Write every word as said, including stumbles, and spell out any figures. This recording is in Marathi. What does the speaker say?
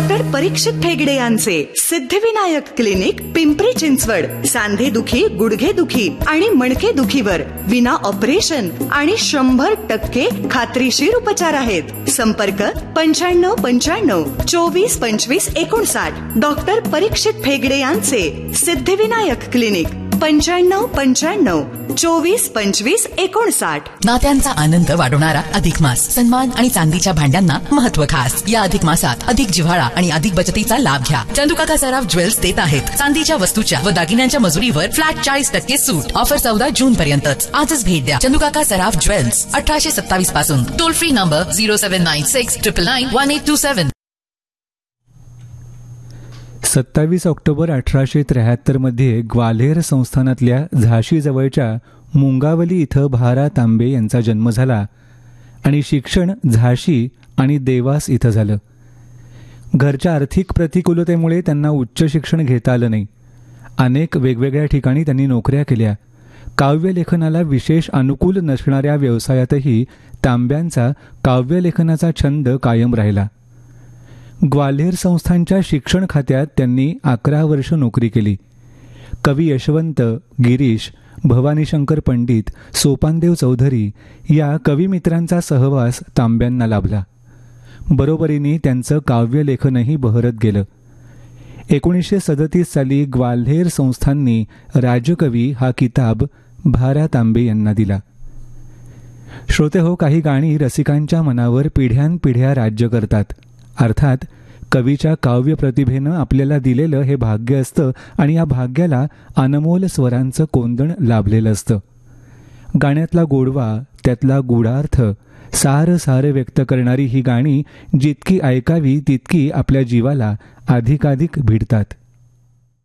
डॉक्टर परीक्षित ठेगडे यांचे सिद्धिविनायक क्लिनिक पिंपरी चिंचवड. सांधे दुखी, गुडघे दुखी आणि मणके दुखीवर विना ऑपरेशन आणि शंभर टक्के खात्रीशीर उपचार आहेत. संपर्क पंच्याण्णव पंच्याण्णव चोवीस पंचवीस एकोणसाठ. डॉक्टर परीक्षित ठेगडे यांचे सिद्धिविनायक क्लिनिक पंच्याण्णव पंच्याण्णव चोवीस पंचवीस एकोणसाठ. नात्यांचा आनंद वाढवणारा अधिक मास. सन्मान आणि चांदीच्या भांड्यांना महत्व खास. या अधिक मासात अधिक जिव्हाळा आणि अधिक बचतीचा लाभ घ्या. चंदूकाका सराफ ज्वेल्स देत आहेत चांदीच्या वस्तूच्या व दागिन्यांच्या मजुरीवर फ्लॅट चाळीस टक्के सूट. ऑफर चौदा जून पर्यंतच. आजच भेट द्या चंदूकाका सराफ ज्वेल्स, अठराशे सत्तावीस पासून. Toll free number zero seven nine six triple nine one eight to seven. सत्तावीस ऑक्टोबर अठराशे त्र्याहत्तर मध्ये ग्वाल्हेर संस्थानातल्या झाशी जवळच्या मुंगावली इथं भारा तांबे यांचा जन्म झाला आणि शिक्षण झाशी आणि देवास इथं झालं. घरच्या आर्थिक प्रतिकूलतेमुळे त्यांना उच्च शिक्षण घेता आलं नाही. अनेक वेगवेगळ्या ठिकाणी त्यांनी नोकऱ्या केल्या. काव्यलेखनाला विशेष अनुकूल नसणाऱ्या व्यवसायातही तांब्यांचा काव्यलेखनाचा छंद कायम राहिला. ग्वाल्हेर संस्थांच्या शिक्षण खात्यात त्यांनी अकरा वर्ष नोकरी केली. कवी यशवंत, गिरीश, भवानीशंकर पंडित, सोपानदेव चौधरी या कविमित्रांचा सहवास तांब्यांना लाभला. बरोबरीने त्यांचं काव्यलेखनही बहरत गेलं. एकोणीसशे सदतीस साली ग्वाल्हेर संस्थांनी राजकवी हा किताब भारा तांबे यांना दिला. श्रोते हो, काही गाणी रसिकांच्या मनावर पिढ्यानपिढ्या राज्य करतात. अर्थात कवीच्या काव्य प्रतिभेनं आपल्याला दिलेलं हे भाग्य असतं आणि या भाग्याला अनमोल स्वरांचं कोंदण लाभलेलं असतं. गाण्यातला गोडवा, त्यातला गूढार्थ सार सार व्यक्त करणारी ही गाणी जितकी ऐकावी तितकी आपल्या जीवाला अधिकाधिक भिडतात.